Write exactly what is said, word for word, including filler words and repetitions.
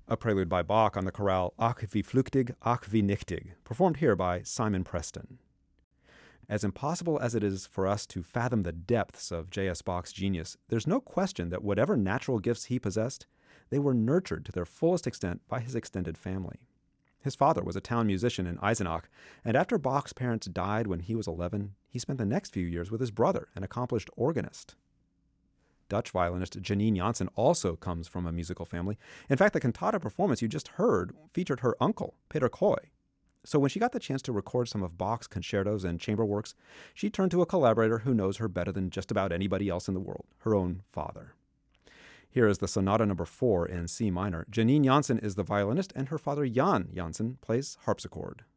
a prelude by Bach on the chorale Ach wie flüchtig, ach wie nichtig, performed here by Simon Preston. As impossible as it is for us to fathom the depths of J S. Bach's genius, there's no question that whatever natural gifts he possessed, they were nurtured to their fullest extent by his extended family. His father was a town musician in Eisenach, and after Bach's parents died when he was eleven, he spent the next few years with his brother, an accomplished organist. Dutch violinist Janine Jansen also comes from a musical family. In fact, the cantata performance you just heard featured her uncle, Peter Coy. So when she got the chance to record some of Bach's concertos and chamber works, she turned to a collaborator who knows her better than just about anybody else in the world, her own father. Here is the Sonata Number four in C minor. Janine Jansen is the violinist, and her father Jan Jansen plays harpsichord.